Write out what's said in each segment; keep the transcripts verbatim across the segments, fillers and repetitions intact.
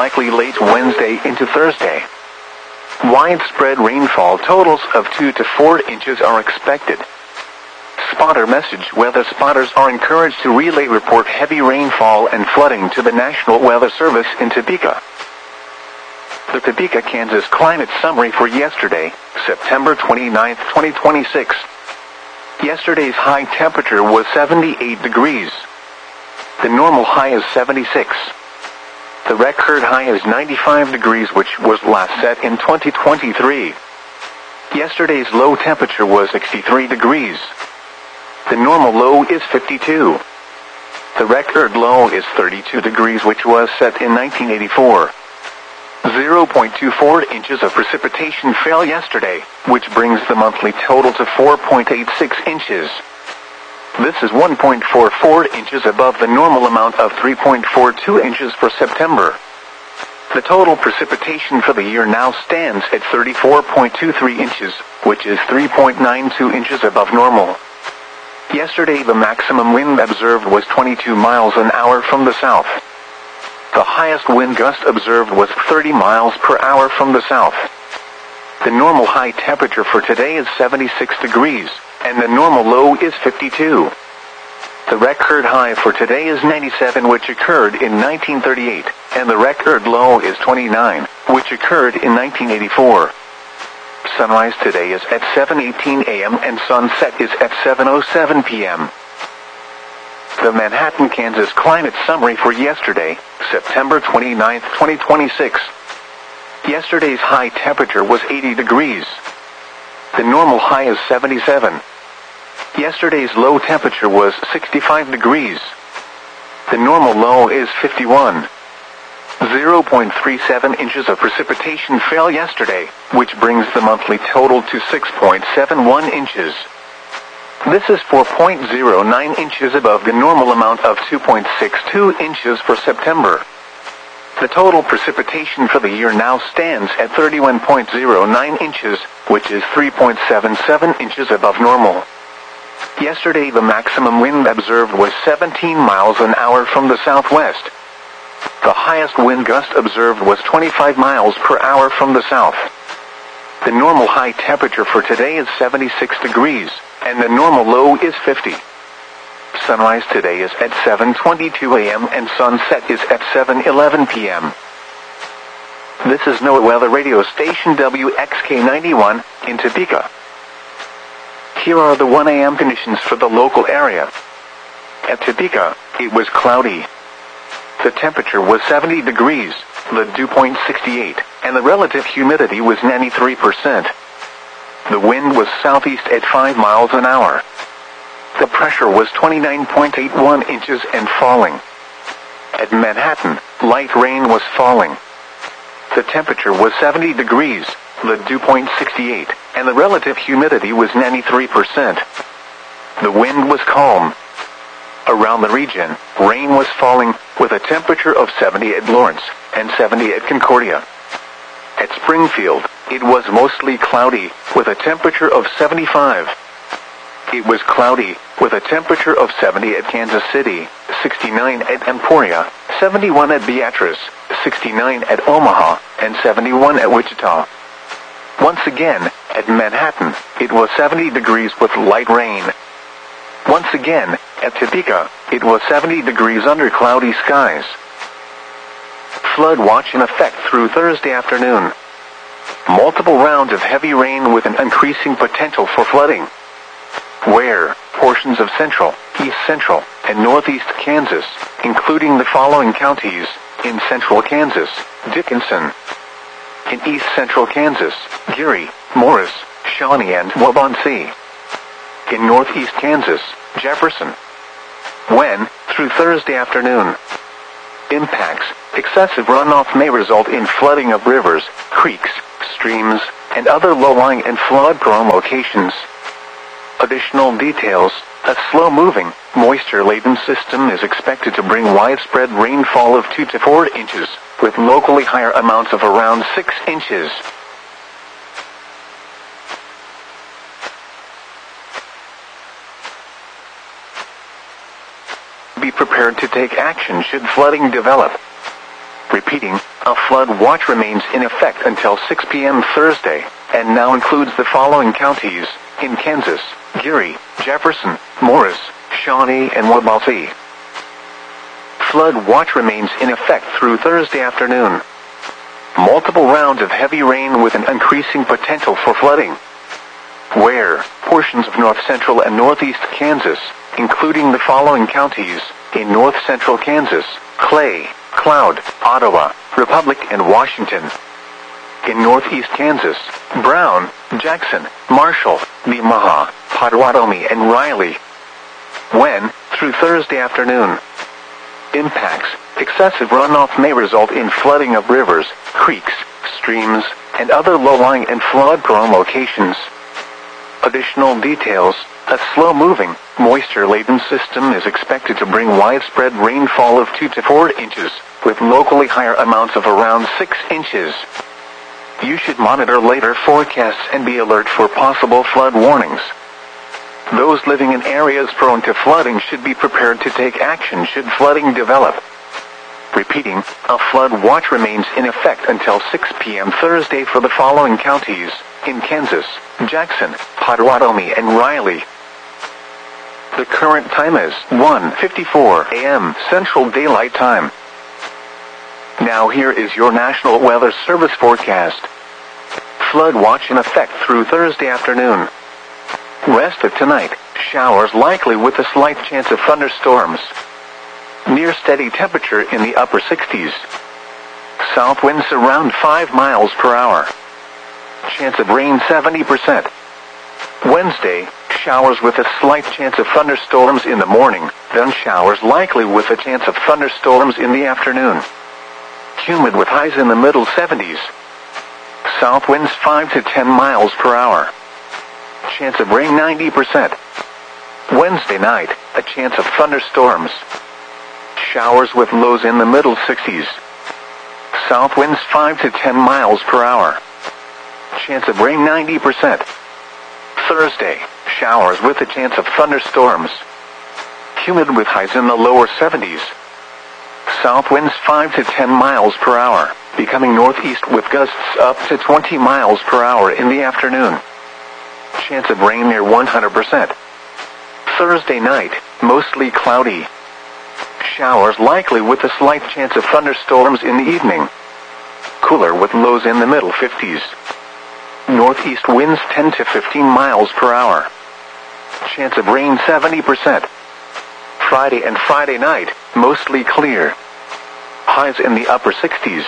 likely late Wednesday into Thursday. Widespread rainfall totals of two to four inches are expected. Spotter message: weather spotters are encouraged to relay report heavy rainfall and flooding to the National Weather Service in Topeka. The Topeka, Kansas climate summary for yesterday, September twenty-ninth, twenty twenty-six. Yesterday's high temperature was seventy-eight degrees. The normal high is seventy-six. The record high is ninety-five degrees, which was last set in twenty twenty-three. Yesterday's low temperature was sixty-three degrees. The normal low is fifty-two. The record low is thirty-two degrees, which was set in nineteen eighty-four. zero point two four inches of precipitation fell yesterday, which brings the monthly total to four point eight six inches. This is one point four four inches above the normal amount of three point four two inches for September. The total precipitation for the year now stands at thirty-four point two three inches, which is three point nine two inches above normal. Yesterday the maximum wind observed was twenty-two miles an hour from the south. The highest wind gust observed was thirty miles per hour from the south. The normal high temperature for today is seventy-six degrees, and the normal low is fifty-two. The record high for today is ninety-seven, which occurred in nineteen thirty-eight, and the record low is twenty-nine, which occurred in nineteen eighty-four. Sunrise today is at seven eighteen a m and sunset is at seven oh seven p m The Manhattan, Kansas climate summary for yesterday, September twenty-ninth, twenty twenty-six. Yesterday's high temperature was eighty degrees. The normal high is seventy-seven. Yesterday's low temperature was sixty-five degrees. The normal low is fifty-one. zero point three seven inches of precipitation fell yesterday, which brings the monthly total to six point seven one inches. This is four point zero nine inches above the normal amount of two point six two inches for September. The total precipitation for the year now stands at thirty-one point zero nine inches, which is three point seven seven inches above normal. Yesterday the maximum wind observed was seventeen miles an hour from the southwest. The highest wind gust observed was twenty-five miles per hour from the south. The normal high temperature for today is seventy-six degrees, and the normal low is fifty. Sunrise today is at seven twenty-two a m and sunset is at seven eleven p m This is NOAA Weather Radio Station W X K ninety-one in Topeka. Here are the one a m conditions for the local area. At Topeka, it was cloudy. The temperature was seventy degrees, the dew point sixty-eight, and the relative humidity was ninety-three percent. The wind was southeast at five miles an hour. The pressure was twenty-nine point eight one inches and falling. At Manhattan, light rain was falling. The temperature was seventy degrees, the dew point sixty-eight, and the relative humidity was ninety-three percent. The wind was calm. Around the region, rain was falling, with a temperature of seventy at Lawrence and seventy at Concordia. At Springfield, it was mostly cloudy, with a temperature of seventy-five. It was cloudy, with a temperature of seventy at Kansas City, sixty-nine at Emporia, seventy-one at Beatrice, sixty-nine at Omaha, and seventy-one at Wichita. Once again, at Manhattan, it was seventy degrees with light rain. Once again, at Topeka, it was seventy degrees under cloudy skies. Flood watch in effect through Thursday afternoon. Multiple rounds of heavy rain with an increasing potential for flooding. Where portions of central, east central, and northeast Kansas, including the following counties: in central Kansas, Dickinson; in east central Kansas, Geary, Morris, Shawnee, and Waubonsee; in northeast Kansas, Jefferson. When, through Thursday afternoon. Impacts: excessive runoff may result in flooding of rivers, creeks, streams, and other low-lying and flood-prone locations. Additional details: a slow-moving, moisture-laden system is expected to bring widespread rainfall of two to four inches, with locally higher amounts of around six inches. Be prepared to take action should flooding develop. Repeating, a flood watch remains in effect until six p m Thursday, and now includes the following counties in Kansas: Geary, Jefferson, Morris, Shawnee, and Waubonsee. Flood watch remains in effect through Thursday afternoon. Multiple rounds of heavy rain with an increasing potential for flooding. Where portions of north central and northeast Kansas, including the following counties in north central Kansas: Clay, Cloud, Ottawa, Republic, and Washington. In northeast Kansas: Brown, Jackson, Marshall, Nemaha, Potawatomi, and Riley. When through Thursday afternoon. Impacts: excessive runoff may result in flooding of rivers, creeks, streams, and other low-lying and flood-prone locations. Additional details: a slow-moving, moisture-laden system is expected to bring widespread rainfall of two to four inches, with locally higher amounts of around six inches. You should monitor later forecasts and be alert for possible flood warnings. Those living in areas prone to flooding should be prepared to take action should flooding develop. Repeating, a flood watch remains in effect until six p m Thursday for the following counties in Kansas: Jackson, Potawatomi, and Riley. The current time is one fifty-four a m Central Daylight Time. Now here is your National Weather Service forecast. Flood watch in effect through Thursday afternoon. Rest of tonight, showers likely with a slight chance of thunderstorms. Near steady temperature in the upper sixties. South winds around five miles per hour. Chance of rain seventy percent. Wednesday, showers with a slight chance of thunderstorms in the morning, then showers likely with a chance of thunderstorms in the afternoon. Humid with highs in the middle seventies. South winds five to ten miles per hour. Chance of rain ninety percent. Wednesday night, a chance of thunderstorms. Showers with lows in the middle sixties. South winds five to ten miles per hour. Chance of rain ninety percent. Thursday, showers with a chance of thunderstorms. Humid with highs in the lower seventies. South winds five to ten miles per hour, becoming northeast with gusts up to twenty miles per hour in the afternoon. Chance of rain near one hundred percent. Thursday night, mostly cloudy. Showers likely with a slight chance of thunderstorms in the evening. Cooler with lows in the middle fifties. Northeast winds ten to fifteen miles per hour. Chance of rain seventy percent. Friday and Friday night, mostly clear. Highs in the upper sixties.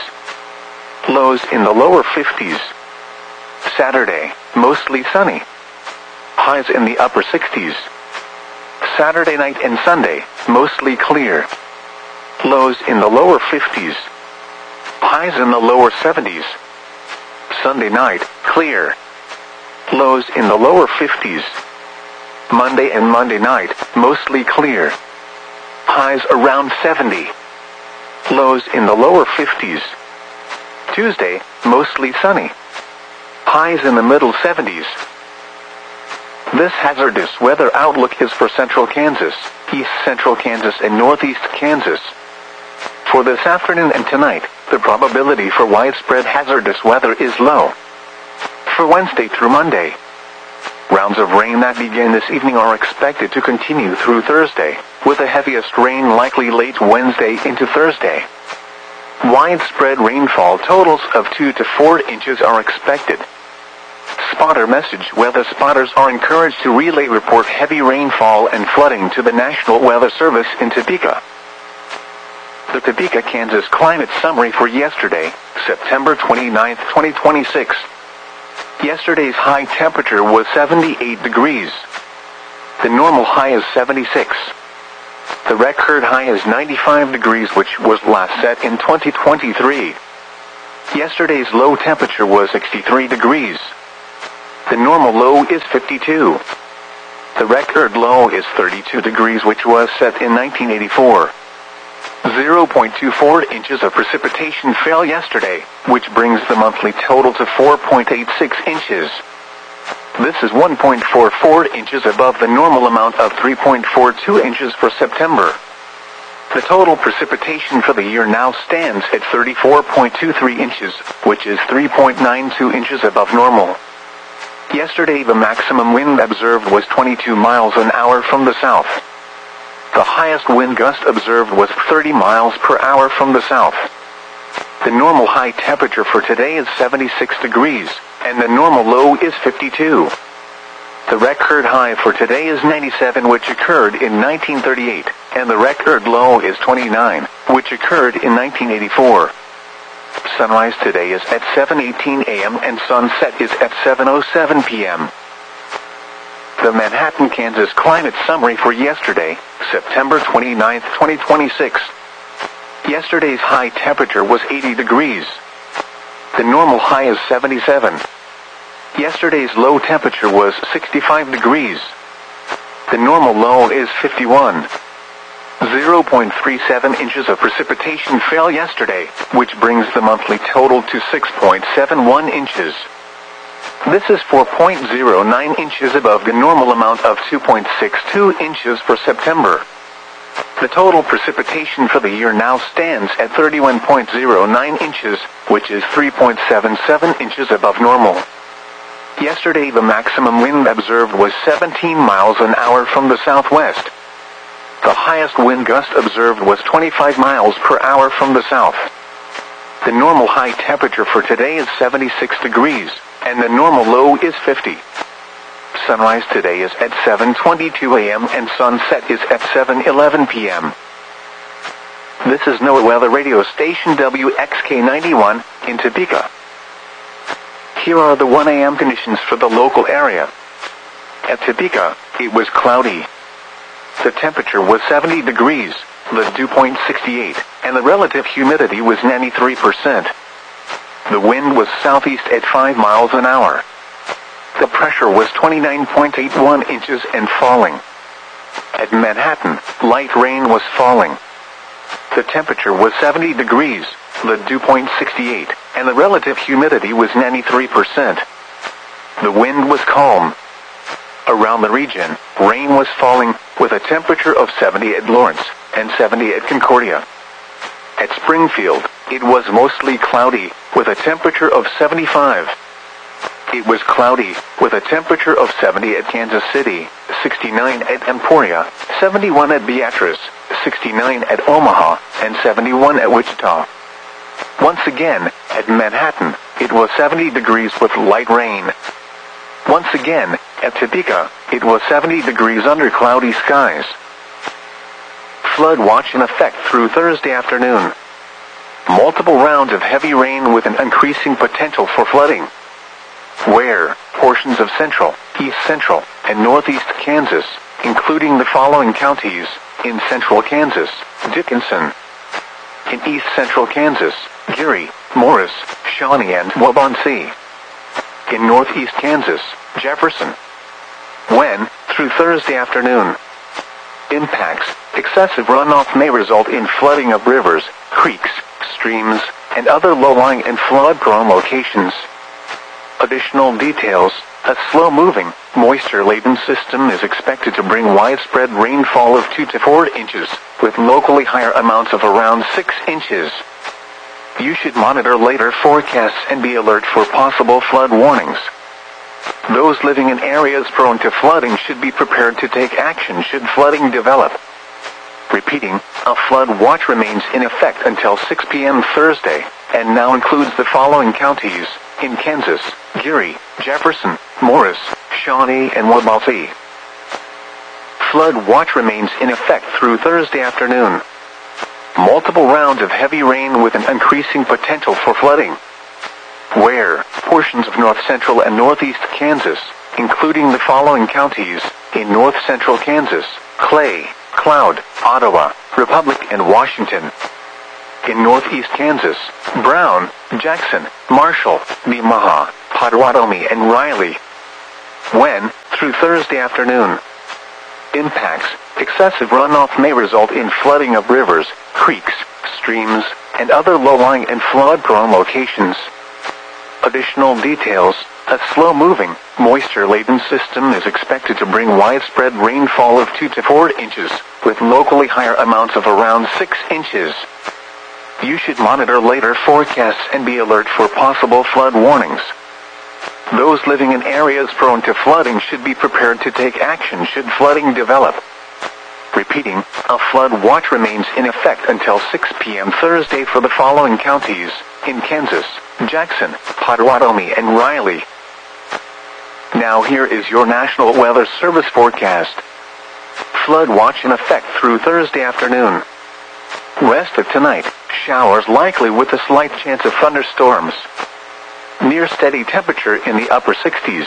Lows in the lower fifties. Saturday, mostly sunny. Highs in the upper sixties. Saturday night and Sunday, mostly clear. Lows in the lower fifties. Highs in the lower seventies. Sunday night, clear. Lows in the lower fifties. Monday and Monday night, mostly clear. Highs around seventy. Lows in the lower fifties. Tuesday, mostly sunny. Highs in the middle seventies. This hazardous weather outlook is for central Kansas, east central Kansas, and northeast Kansas. For this afternoon and tonight, the probability for widespread hazardous weather is low. For Wednesday through Monday, rounds of rain that begin this evening are expected to continue through Thursday, with the heaviest rain likely late Wednesday into Thursday. Widespread rainfall totals of two to four inches are expected. Spotter message: weather spotters are encouraged to relay report heavy rainfall and flooding to the National Weather Service in Topeka. The Topeka, Kansas climate summary for yesterday, September twenty-ninth, twenty twenty-six. Yesterday's high temperature was seventy-eight degrees. The normal high is seventy-six. The record high is ninety-five degrees, which was last set in twenty twenty-three. Yesterday's low temperature was sixty-three degrees. The normal low is fifty-two. The record low is thirty-two degrees, which was set in nineteen eighty-four. zero point two four inches of precipitation fell yesterday, which brings the monthly total to four point eight six inches. This is one point four four inches above the normal amount of three point four two inches for September. The total precipitation for the year now stands at thirty-four point two three inches, which is three point nine two inches above normal. Yesterday the maximum wind observed was twenty-two miles an hour from the south. The highest wind gust observed was thirty miles per hour from the south. The normal high temperature for today is seventy-six degrees, and the normal low is fifty-two. The record high for today is ninety-seven, which occurred in nineteen thirty-eight, and the record low is twenty-nine, which occurred in nineteen eighty-four. Sunrise today is at seven eighteen a m and sunset is at seven oh seven p m The Manhattan, Kansas climate summary for yesterday, September twenty-ninth, twenty twenty-six. Yesterday's high temperature was eighty degrees. The normal high is seventy-seven. Yesterday's low temperature was sixty-five degrees. The normal low is fifty-one. zero point three seven inches of precipitation fell yesterday, which brings the monthly total to six point seven one inches. This is four point zero nine inches above the normal amount of two point six two inches for September. The total precipitation for the year now stands at thirty-one point zero nine inches, which is three point seven seven inches above normal. Yesterday the maximum wind observed was seventeen miles an hour from the southwest. The highest wind gust observed was twenty-five miles per hour from the south. The normal high temperature for today is seventy-six degrees, and the normal low is fifty. Sunrise today is at seven twenty-two a m and sunset is at seven eleven p m This is NOAA Weather Radio Station W X K ninety-one in Topeka. Here are the one a m conditions for the local area. At Topeka, it was cloudy. The temperature was seventy degrees, the dew point sixty-eight, and the relative humidity was ninety-three percent. The wind was southeast at five miles an hour. The pressure was twenty-nine point eight one inches and falling. At Manhattan, light rain was falling. The temperature was seventy degrees, the dew point sixty-eight, and the relative humidity was ninety-three percent. The wind was calm. Around the region, rain was falling, with a temperature of seventy at Lawrence, and seventy at Concordia. At Springfield, it was mostly cloudy, with a temperature of seventy-five. It was cloudy, with a temperature of seventy at Kansas City, sixty-nine at Emporia, seventy-one at Beatrice, sixty-nine at Omaha, and seventy-one at Wichita. Once again, at Manhattan, it was seventy degrees with light rain. Once again, at Topeka, it was seventy degrees under cloudy skies. Flood watch in effect through Thursday afternoon. Multiple rounds of heavy rain with an increasing potential for flooding. Where portions of central, east central, and northeast Kansas, including the following counties: in central Kansas, Dickinson; in east central Kansas, Geary, Morris, Shawnee, and Waubonsee; in northeast Kansas, Jefferson. When, through Thursday afternoon. Impacts: excessive runoff may result in flooding of rivers, creeks, streams, and other low-lying and flood-prone locations. Additional details: a slow-moving, moisture-laden system is expected to bring widespread rainfall of two to four inches, with locally higher amounts of around six inches. You should monitor later forecasts and be alert for possible flood warnings. Those living in areas prone to flooding should be prepared to take action should flooding develop. Repeating, a flood watch remains in effect until six p m Thursday, and now includes the following counties: in Kansas, Geary, Jefferson, Morris, Shawnee, and Waubonsee. Flood watch remains in effect through Thursday afternoon. Multiple rounds of heavy rain with an increasing potential for flooding. Where portions of north central and northeast Kansas, including the following counties: in north central Kansas, Clay, Cloud, Ottawa, Republic, and Washington; in northeast Kansas, Brown, Jackson, Marshall, Nemaha, Potawatomi, and Riley. When, through Thursday afternoon. Impacts: excessive runoff may result in flooding of rivers, creeks, streams, and other low-lying and flood-prone locations. additional details, a slow-moving, moisture-laden system is expected to bring widespread rainfall of two to four inches, with locally higher amounts of around six inches. You should monitor later forecasts and be alert for possible flood warnings. Those living in areas prone to flooding should be prepared to take action should flooding develop. Repeating, a flood watch remains in effect until six p m Thursday for the following counties: in Kansas, Jackson, Pottawatomie, and Riley. Now here is your National Weather Service forecast. Flood watch in effect through Thursday afternoon. Rest of tonight, showers likely with a slight chance of thunderstorms. Near steady temperature in the upper sixties.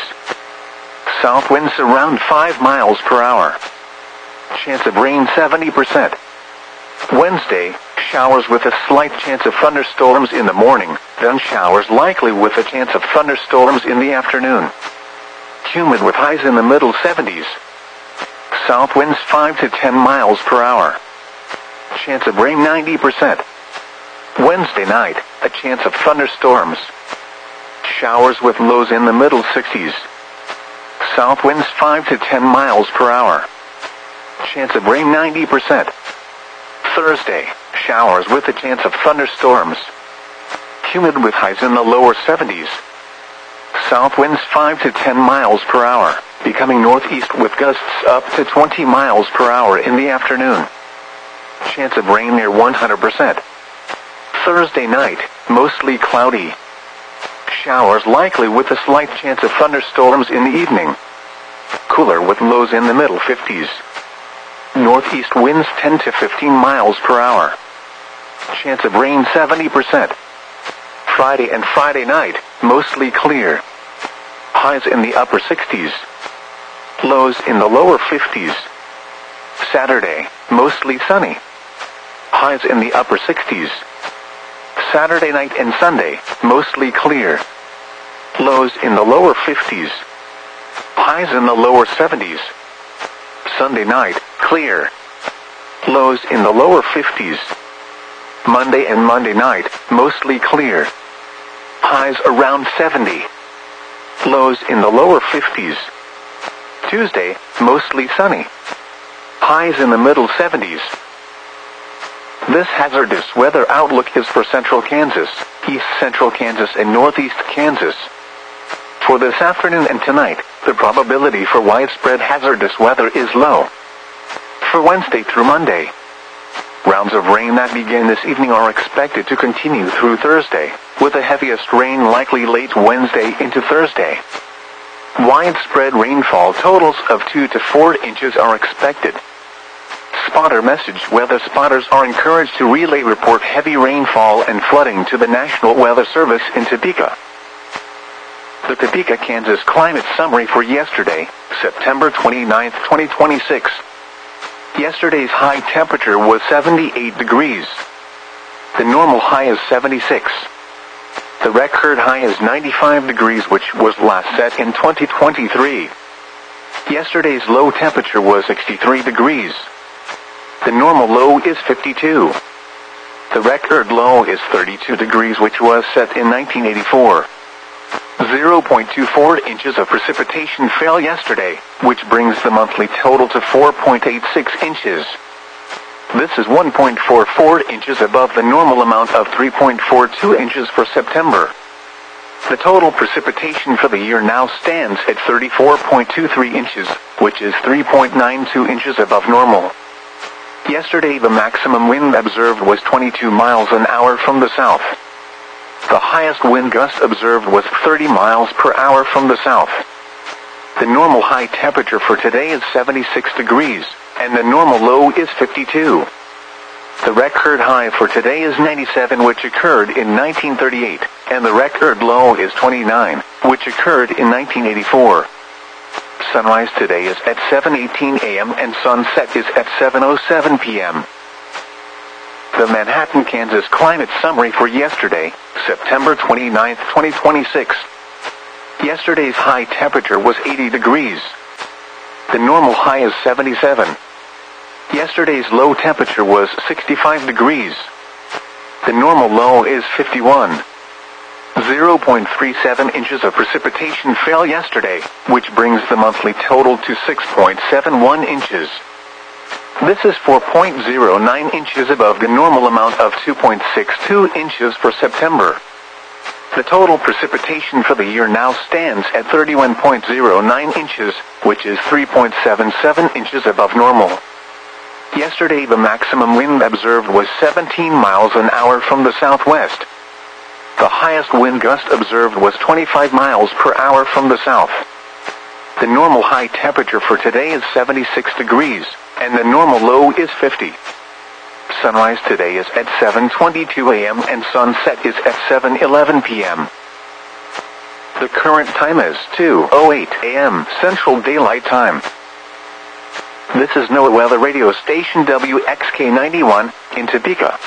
South winds around five miles per hour. Chance of rain seventy percent. Wednesday, showers with a slight chance of thunderstorms in the morning, then showers likely with a chance of thunderstorms in the afternoon. Humid with highs in the middle seventies. South winds five to ten miles per hour. Chance of rain ninety percent. Wednesday night, a chance of thunderstorms. Showers with lows in the middle sixties. South winds five to ten miles per hour. Chance of rain ninety percent. Thursday, showers with a chance of thunderstorms. Humid with highs in the lower seventies. South winds five to ten miles per hour, becoming northeast with gusts up to twenty miles per hour in the afternoon. Chance of rain near one hundred percent. Thursday night, mostly cloudy. Showers likely with a slight chance of thunderstorms in the evening. Cooler with lows in the middle fifties. Northeast winds ten to fifteen miles per hour. Chance of rain seventy percent. Friday and Friday night, mostly clear. Highs in the upper sixties. Lows in the lower fifties. Saturday, mostly sunny. Highs in the upper sixties. Saturday night and Sunday, mostly clear. Lows in the lower fifties. Highs in the lower seventies. Sunday night, clear. Lows in the lower fifties. Monday and Monday night, mostly clear. Highs around seventy. Lows in the lower fifties. Tuesday, mostly sunny. Highs in the middle seventies. This hazardous weather outlook is for central Kansas, east central Kansas, and northeast Kansas. For this afternoon and tonight, the probability for widespread hazardous weather is low. For Wednesday through Monday, rounds of rain that begin this evening are expected to continue through Thursday, with the heaviest rain likely late Wednesday into Thursday. Widespread rainfall totals of two to four inches are expected. Spotter message: weather spotters are encouraged to relay report heavy rainfall and flooding to the National Weather Service in Topeka. The Topeka, Kansas climate summary for yesterday, September twenty-ninth, twenty twenty-six. Yesterday's high temperature was seventy-eight degrees. The normal high is seventy-six. The record high is ninety-five degrees, which was last set in twenty twenty-three. Yesterday's low temperature was sixty-three degrees. The normal low is fifty-two. The record low is thirty-two degrees, which was set in nineteen eighty-four. zero point two four inches of precipitation fell yesterday, which brings the monthly total to four point eight six inches. This is one point four four inches above the normal amount of three point four two inches for September. The total precipitation for the year now stands at thirty-four point two three inches, which is three point nine two inches above normal. Yesterday the maximum wind observed was twenty-two miles an hour from the south. The highest wind gust observed was thirty miles per hour from the south. The normal high temperature for today is seventy-six degrees, and the normal low is fifty-two. The record high for today is ninety-seven, which occurred in nineteen thirty-eight, and the record low is twenty-nine, which occurred in nineteen eighty-four. Sunrise today is at seven eighteen a m and sunset is at seven oh seven p m The Manhattan, Kansas climate summary for yesterday, September twenty-ninth, twenty twenty-six. Yesterday's high temperature was eighty degrees. The normal high is seventy-seven. Yesterday's low temperature was sixty-five degrees. The normal low is fifty-one. zero point three seven inches of precipitation fell yesterday, which brings the monthly total to six point seven one inches. This is four point zero nine inches above the normal amount of two point six two inches for September. The total precipitation for the year now stands at thirty-one point zero nine inches, which is three point seven seven inches above normal. Yesterday the maximum wind observed was seventeen miles an hour from the southwest. The highest wind gust observed was twenty-five miles per hour from the south. The normal high temperature for today is seventy-six degrees, and the normal low is fifty. Sunrise today is at seven twenty-two a m and sunset is at seven eleven p m The current time is two oh eight a m Central Daylight Time. This is NOAA Weather Radio Station W X K ninety-one in Topeka.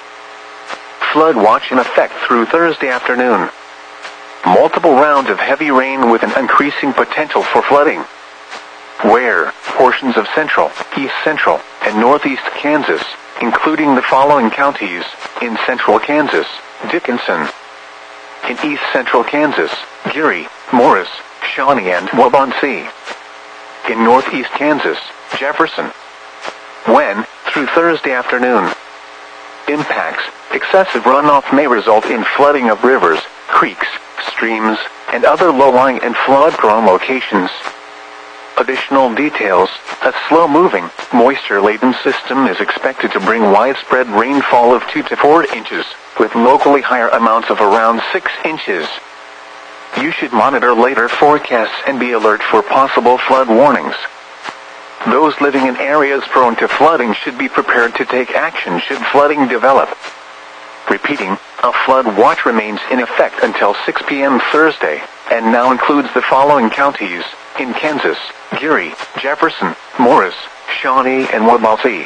Flood watch in effect through Thursday afternoon. Multiple rounds of heavy rain with an increasing potential for flooding. Where portions of central, east central, and northeast Kansas, including the following counties: in central Kansas, Dickinson; in east central Kansas, Geary, Morris, Shawnee, and Waubonsee; in northeast Kansas, Jefferson. When, through Thursday afternoon. Impacts: excessive runoff may result in flooding of rivers, creeks, streams, and other low-lying and flood-prone locations. Additional details: a slow-moving, moisture-laden system is expected to bring widespread rainfall of two to four inches, with locally higher amounts of around six inches. You should monitor later forecasts and be alert for possible flood warnings. Those living in areas prone to flooding should be prepared to take action should flooding develop. Repeating, a flood watch remains in effect until six p m Thursday, and now includes the following counties: in Kansas, Geary, Jefferson, Morris, Shawnee, and Waubonsee.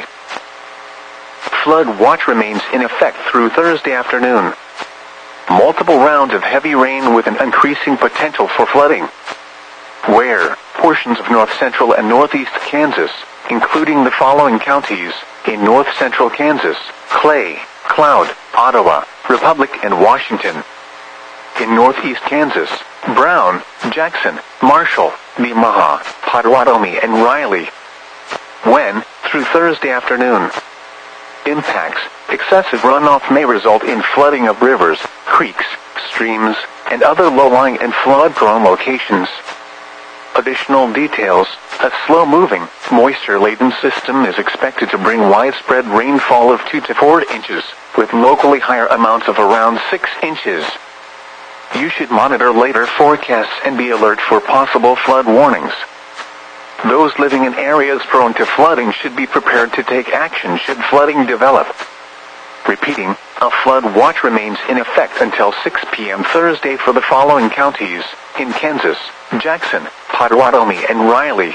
Flood watch remains in effect through Thursday afternoon. Multiple rounds of heavy rain with an increasing potential for flooding. Where portions of north central and northeast Kansas, including the following counties: in north central Kansas, Clay, Cloud, Ottawa, Republic, and Washington; in northeast Kansas, Brown, Jackson, Marshall, Nemaha, Potawatomi, and Riley. When, through Thursday afternoon. Impacts: excessive runoff may result in flooding of rivers, creeks, streams, and other low-lying and flood-prone locations. Additional details: a slow-moving, moisture-laden system is expected to bring widespread rainfall of two to four inches, with locally higher amounts of around six inches. You should monitor later forecasts and be alert for possible flood warnings. Those living in areas prone to flooding should be prepared to take action should flooding develop. Repeating, a flood watch remains in effect until six p m Thursday for the following counties: in Kansas, Jackson, Potawatomi, and Riley.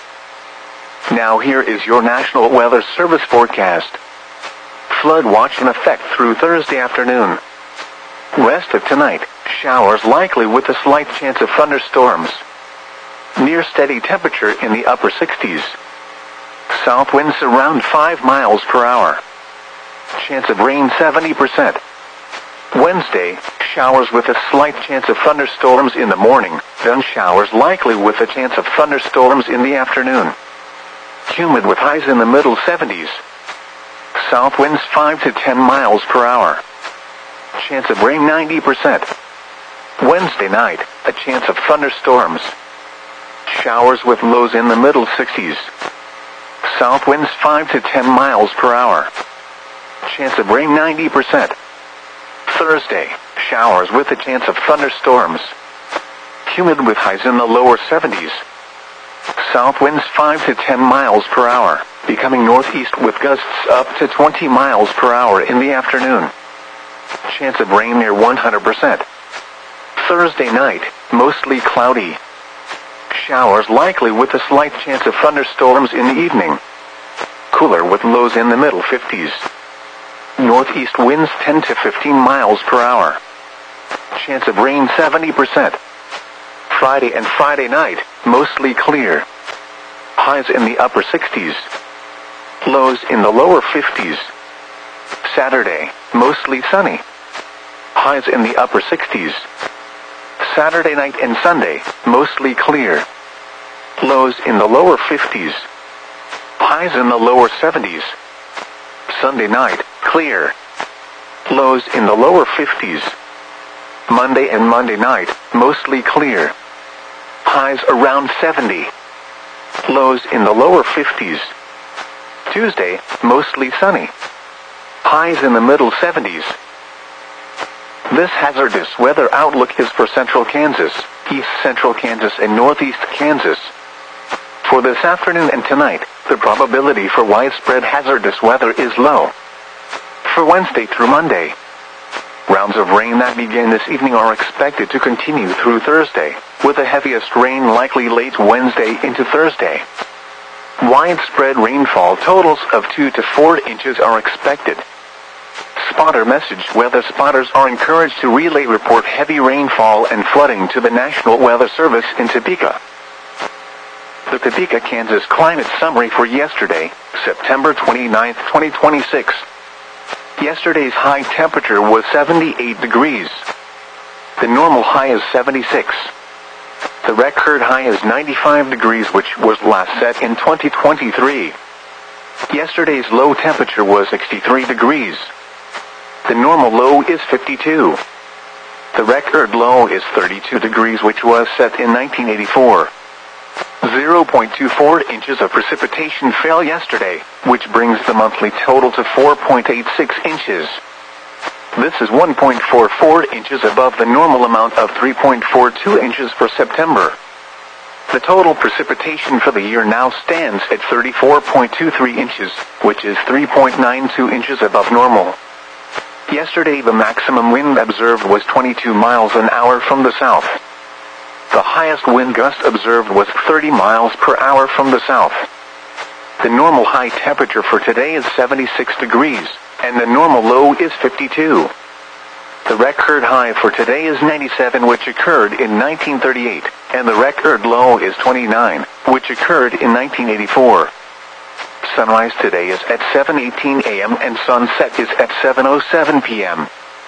Now here is your National Weather Service forecast. Flood watch in effect through Thursday afternoon. Rest of tonight, showers likely with a slight chance of thunderstorms. Near steady temperature in the upper sixties. South winds around five miles per hour. Chance of rain seventy percent. Wednesday, showers with a slight chance of thunderstorms in the morning, then showers likely with a chance of thunderstorms in the afternoon. Humid with highs in the middle seventies. South winds five to ten miles per hour. Chance of rain ninety percent. Wednesday night, a chance of thunderstorms. Showers with lows in the middle sixties. South winds five to ten miles per hour. Chance of rain ninety percent. Thursday, showers with a chance of thunderstorms. Humid with highs in the lower seventies. South winds five to ten miles per hour, becoming northeast with gusts up to twenty miles per hour in the afternoon. Chance of rain near one hundred percent. Thursday night, mostly cloudy. Showers likely with a slight chance of thunderstorms in the evening. Cooler with lows in the middle fifties. Northeast winds ten to fifteen miles per hour. Chance of rain seventy percent. Friday and Friday night, mostly clear. Highs in the upper sixties. Lows in the lower fifties. Saturday, mostly sunny. highs in the upper sixties. Saturday night and Sunday, mostly clear. Lows in the lower fifties. Highs in the lower seventies. Sunday night, clear. Lows in the lower fifties. Monday and Monday night, mostly clear. Highs around seventy. Lows in the lower fifties. Tuesday, mostly sunny. Highs in the middle seventies. This hazardous weather outlook is for central Kansas, east central Kansas, and northeast Kansas. For this afternoon and tonight, the probability for widespread hazardous weather is low. For Wednesday through Monday, rounds of rain that begin this evening are expected to continue through Thursday, with the heaviest rain likely late Wednesday into Thursday. Widespread rainfall totals of two to four inches are expected. Spotter message: weather spotters are encouraged to relay report heavy rainfall and flooding to the National Weather Service in Topeka. The Topeka, Kansas climate summary for yesterday, September twenty-ninth, twenty twenty-six. Yesterday's high temperature was seventy-eight degrees. The normal high is seventy-six. The record high is ninety-five degrees, which was last set in twenty twenty-three. Yesterday's low temperature was sixty-three degrees. The normal low is fifty-two. The record low is thirty-two degrees, which was set in nineteen eighty-four. zero point two four inches of precipitation fell yesterday, which brings the monthly total to four point eight six inches. This is one point four four inches above the normal amount of three point four two inches for September. The total precipitation for the year now stands at thirty-four point two three inches, which is three point nine two inches above normal. Yesterday the maximum wind observed was twenty-two miles an hour from the south. The highest wind gust observed was thirty miles per hour from the south. The normal high temperature for today is seventy-six degrees, and the normal low is fifty-two. The record high for today is ninety-seven, which occurred in nineteen thirty-eight, and the record low is twenty-nine, which occurred in nineteen eighty-four. Sunrise today is at seven eighteen a m and sunset is at seven oh seven p m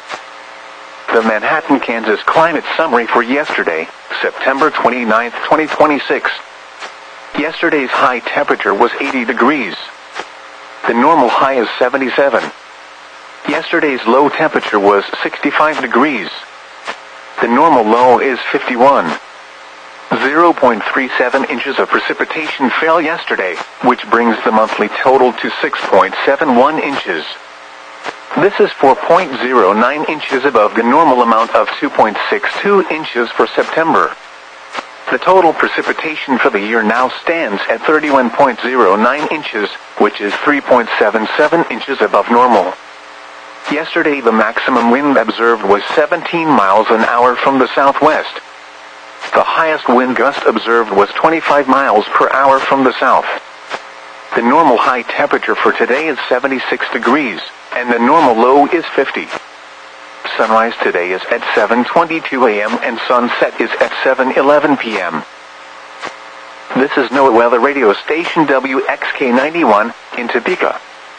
The Manhattan, Kansas climate summary for yesterday, September twenty-ninth, twenty twenty-six. Yesterday's high temperature was eighty degrees. The normal high is seventy-seven. Yesterday's low temperature was sixty-five degrees. The normal low is fifty-one. zero point three seven inches of precipitation fell yesterday, which brings the monthly total to six point seven one inches. This is four point zero nine inches above the normal amount of two point six two inches for September. The total precipitation for the year now stands at thirty-one point zero nine inches, which is three point seven seven inches above normal. Yesterday the maximum wind observed was seventeen miles an hour from the southwest. The highest wind gust observed was twenty-five miles per hour from the south. The normal high temperature for today is seventy-six degrees, and the normal low is fifty. Sunrise today is at seven twenty-two a m and sunset is at seven eleven p m This is NOAA Weather Radio Station W X K ninety-one in Topeka.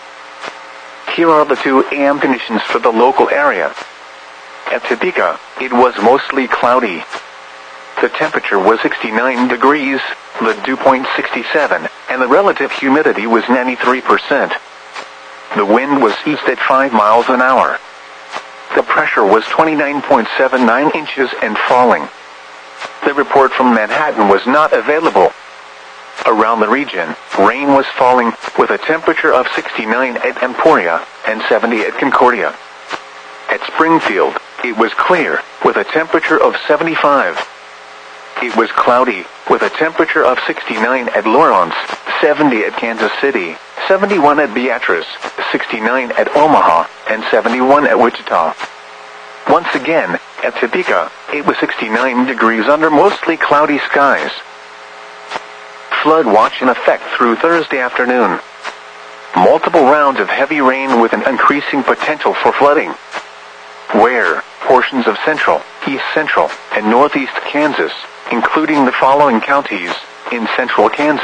Here are the two a m conditions for the local area. At Topeka, it was mostly cloudy. The temperature was sixty-nine degrees, the dew point sixty-seven, and the relative humidity was ninety-three percent. The wind was east at five miles an hour. The pressure was twenty-nine point seven nine inches and falling. The report from Manhattan was not available. Around the region, rain was falling, with a temperature of sixty-nine at Emporia and seventy at Concordia. At Springfield, it was clear, with a temperature of seventy-five. It was cloudy, with a temperature of sixty-nine at Lawrence, seventy at Kansas City, seventy-one at Beatrice, sixty-nine at Omaha, and seventy-one at Wichita. Once again, at Topeka, it was sixty-nine degrees under mostly cloudy skies. Flood watch in effect through Thursday afternoon. Multiple rounds of heavy rain with an increasing potential for flooding. Where portions of central, east central, and northeast Kansas, including the following counties, in central Kansas: